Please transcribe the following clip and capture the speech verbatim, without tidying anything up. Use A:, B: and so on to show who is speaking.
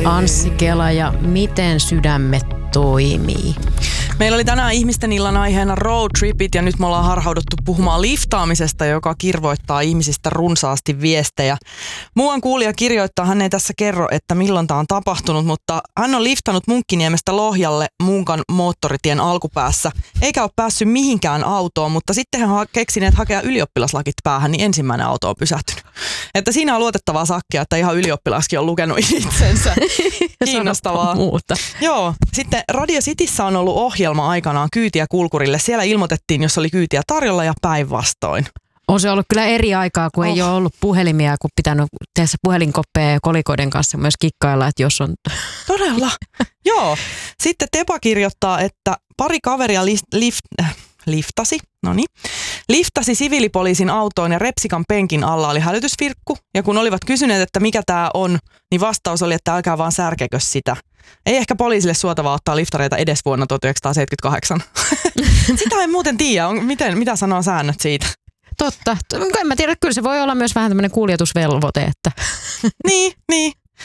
A: Anssi Kela ja miten sydämet toimii.
B: Meillä oli tänään ihmisten illan aiheena road tripit ja nyt me ollaan harhauduttu puhumaan liftaamisesta, joka kirvoittaa ihmisistä runsaasti viestejä. Muuan kuulija kirjoittaa, hän ei tässä kerro, että milloin tämä on tapahtunut, mutta hän on liftanut Munkkiniemestä Lohjalle Munkan moottoritien alkupäässä, eikä ole päässyt mihinkään autoon, mutta sitten hän on keksineet hakea ylioppilaslakit päähän, niin ensimmäinen auto on pysähtynyt. Että siinä on luotettavaa sakkia, että ihan ylioppilaskin on lukenut itsensä. Kiinnostavaa.
A: Muuta.
B: Joo. Sitten Radio Cityssä on ollut ohjelma aikanaan Kyytiä kulkurille. Siellä ilmoitettiin, jos oli kyytiä tarjolla ja päinvastoin.
A: On se ollut kyllä eri aikaa, kun oh. ei ole ollut puhelimia, kun pitänyt tehdä puhelinkoppeja ja kolikoiden kanssa myös kikkailla, että jos on...
B: Todella. Joo. Sitten Tepa kirjoittaa, että pari kaveria lift, lift, äh, liftasi, no niin, liftasi siviilipoliisin autoon ja repsikan penkin alla oli hälytysvirkku. Ja kun olivat kysyneet, että mikä tämä on, niin vastaus oli, että älkää vaan särkekö sitä. Ei ehkä poliisille suotavaa ottaa liftareita edes vuonna tuhatyhdeksänsataaseitsemänkymmentäkahdeksan. Sitä en muuten tiedä. On, miten, mitä sanoo säännöt siitä?
A: Totta. En mä tiedä, kyllä se voi olla myös vähän tämmöinen kuljetusvelvoite. Että.
B: Niin, niin.